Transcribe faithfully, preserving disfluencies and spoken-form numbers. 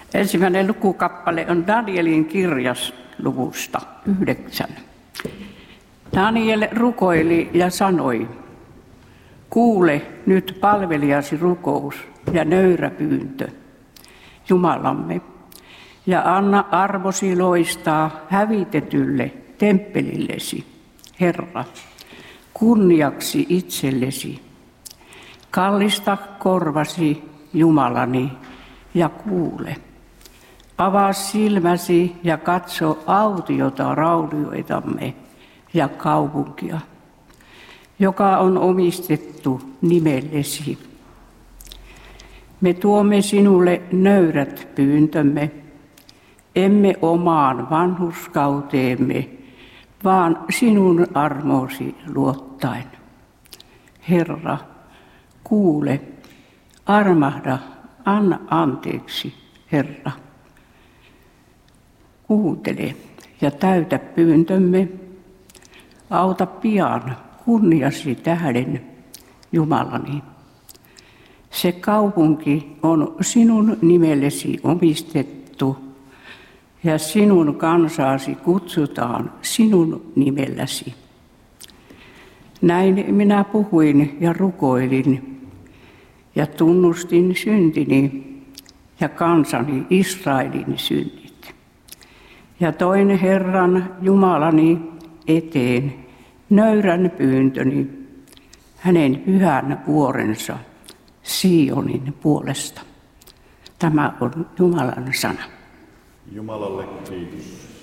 Ensimmäinen lukukappale on Danielin kirjas luvusta yhdeksän. Daniel rukoili ja sanoi, kuule nyt palvelijasi rukous ja nöyrä pyyntö, Jumalamme, ja anna arvosi loistaa hävitetylle temppelillesi, Herra, kunniaksi itsellesi. Kallista korvasi, Jumalani, ja kuule. Avaa silmäsi ja katso autiota raunioitamme ja kaupunkia, joka on omistettu nimellesi. Me tuomme sinulle nöyrät pyyntömme, emme omaan vanhurskauteemme, vaan sinun armoosi luottaen. Herra, kuule, armahda, anna anteeksi, Herra. Kuuntele ja täytä pyyntömme, auta pian kunniasi tähden, Jumalani. Se kaupunki on sinun nimellesi omistettu ja sinun kansaasi kutsutaan sinun nimelläsi. Näin minä puhuin ja rukoilin ja tunnustin syntini ja kansani Israelin synnit. Ja toin Herran Jumalani eteen nöyrän pyyntöni hänen pyhän vuorensa Sionin puolesta. Tämä on Jumalan sana. Jumalalle kiitos.